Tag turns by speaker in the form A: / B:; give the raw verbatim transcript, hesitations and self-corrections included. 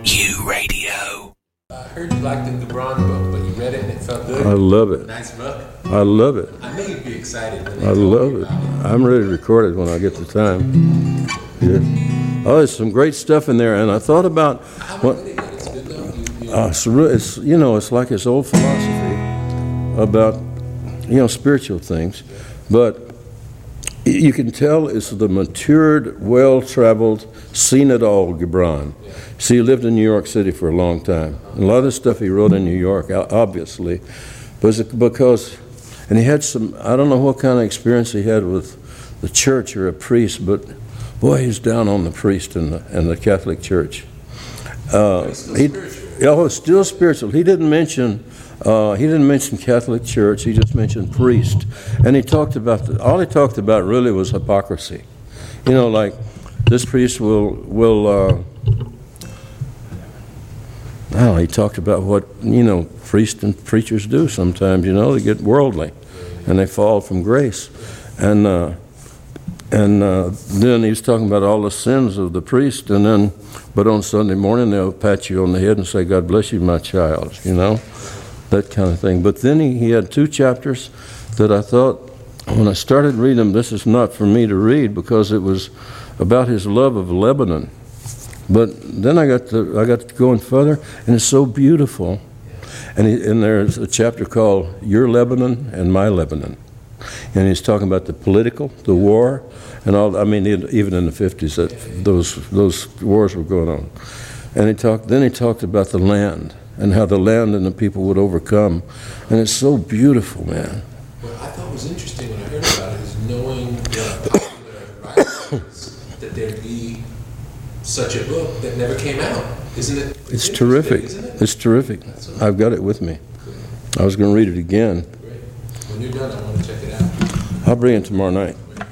A: U Radio.
B: I heard you liked the Gibran book, but you read it and it felt good.
C: I love it.
B: Nice book.
C: I love it.
B: I knew you'd be excited. When they
C: I
B: told
C: love
B: me
C: it.
B: about it.
C: I'm ready to record it when I get the time. Yeah. Oh, there's some great stuff in there, and I thought about
B: I haven't
C: what.
B: read it yet. It's good though. You, you,
C: Uh, it's, re- it's you know it's like his old philosophy about you know spiritual things, but y- you can tell it's the matured, well-traveled, seen it all Gibran. See, he lived in New York City for a long time. And a lot of the stuff he wrote in New York, o- obviously, was because, and he had some. I don't know what kind of experience he had with the church or a priest, but boy, he's down on the priest in the, in the Catholic Church. Uh,
B: It's still
C: he,
B: spiritual.
C: Oh, it's still spiritual. He didn't mention uh, he didn't mention Catholic Church. He just mentioned priest, and he talked about the, all he talked about really was hypocrisy. You know, like this priest will will. Uh, I don't know, he talked about what you know priests and preachers do sometimes. You know, they get worldly, and they fall from grace, and uh, and uh, then he was talking about all the sins of the priest, and then. But on Sunday morning, they'll pat you on the head and say, God bless you, my child, you know, that kind of thing. But then he, he had two chapters that I thought, when I started reading them, this is not for me to read because it was about his love of Lebanon. But then I got to, I got to going further, and it's so beautiful. And, he, and there's a chapter called Your Lebanon and My Lebanon. And he's talking about the political, the war, and all. I mean, even in the fifties, that those those wars were going on. And he talked. Then he talked about the land and how the land and the people would overcome. And it's so beautiful, man.
B: What I thought was interesting when I heard about it is knowing the popular writers that there'd be such a book that never came out. Isn't it?
C: It's
B: interesting,
C: terrific.
B: Isn't it?
C: It's terrific.
B: That's what-
C: I've got it with me. I was going to read it again.
B: Great. When you're done, I want to check it out.
C: I'll bring it tomorrow night.